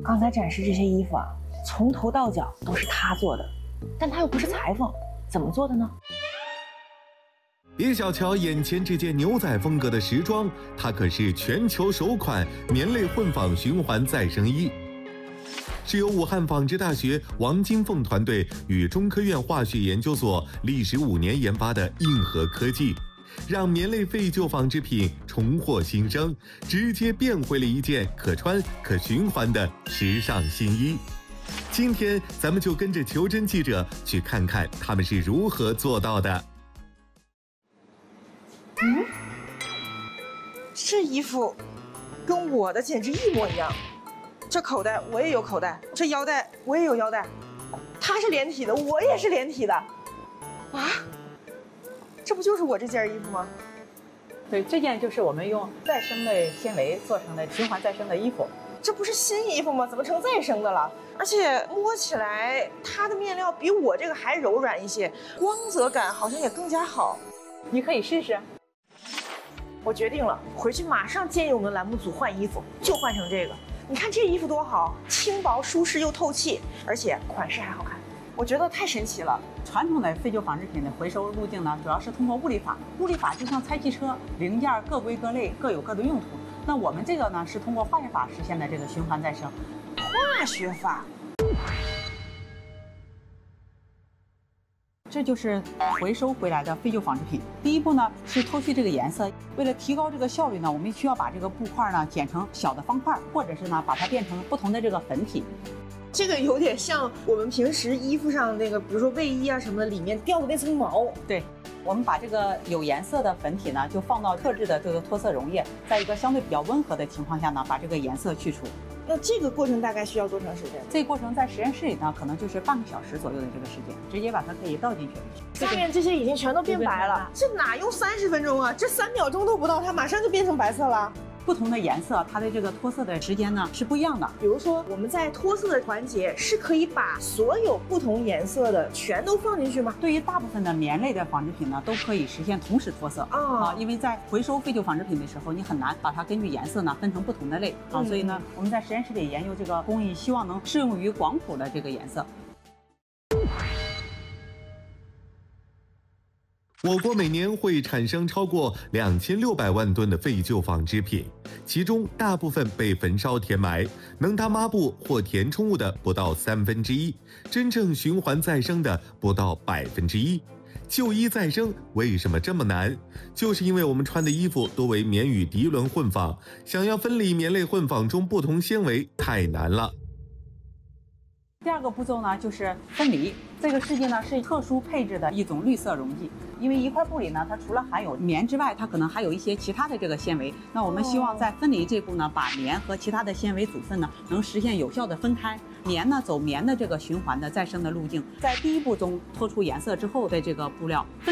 刚才展示这些衣服啊，从头到脚都是他做的，但他又不是裁缝，怎么做的呢？ 别小瞧眼前这件牛仔风格的时装，它可是全球首款棉类混纺循环再生衣，是由武汉纺织大学王金凤团队与中科院化学研究所历时5年研发的硬核科技，让棉类废旧纺织品重获新生，直接变回了一件可穿可循环的时尚新衣。今天咱们就跟着求真记者去看看他们是如何做到的。 这衣服跟我的简直一模一样，这口袋我也有口袋，这腰带我也有腰带，它是连体的，我也是连体的，啊，这不就是我这件衣服吗？ 对，这件就是我们用再生的纤维做成的循环再生的衣服。 这不是新衣服吗？怎么成再生的了？而且摸起来它的面料比我这个还柔软一些，光泽感好像也更加好。 你可以试试。 我决定了，回去马上建议我们栏目组换衣服，就换成这个。你看这衣服多好，轻薄、舒适又透气，而且款式还好看，我觉得太神奇了。 传统的废旧纺织品的回收路径呢，主要是通过物理法。物理法就像拆汽车，零件各归各类，各有各的用途。那我们这个呢，是通过化学法实现的这个循环再生。 化学法。 这就是回收回来的废旧纺织品。第一步呢是脱去这个颜色，为了提高这个效率呢，我们需要把这个布块呢剪成小的方块，或者是呢把它变成不同的这个粉体。 这个有点像我们平时衣服上那个，比如说卫衣啊什么的，里面掉的那层毛。 对，我们把这个有颜色的粉体呢，就放到特制的这个脱色溶液，在一个相对比较温和的情况下呢，把这个颜色去除。 那这个过程大概需要多长时间？ 这个过程在实验室里呢，可能就是半个小时左右的这个时间，直接把它可以倒进去。 下面这些已经全都变白了，这哪用30分钟啊？这3秒钟都不到，它马上就变成白色了。 不同的颜色，它的这个脱色的时间呢是不一样的。 比如说，我们在脱色的环节是可以把所有不同颜色的全都放进去吗？ 对于大部分的棉类的纺织品呢，都可以实现同时脱色因为在回收废旧纺织品的时候，你很难把它根据颜色呢分成不同的类所以呢，我们在实验室里研究这个工艺，希望能适用于广谱的这个颜色。 我国每年会产生超过2600万吨的废旧纺织品，其中大部分被焚烧填埋，能当抹布或填充物的不到1/3，真正循环再生的不到1%。旧衣再生为什么这么难？就是因为我们穿的衣服多为棉与涤纶混纺，想要分离棉类混纺中不同纤维太难了。 第二个步骤呢，就是分离。这个试剂呢是特殊配置的一种绿色溶剂，因为一块布里呢，它除了含有棉之外，它可能还有一些其他的这个纤维。那我们希望在分离这步呢，把棉和其他的纤维组分呢，能实现有效的分开。棉呢走棉的这个循环的再生的路径，在第一步中脱出颜色之后的这个布料。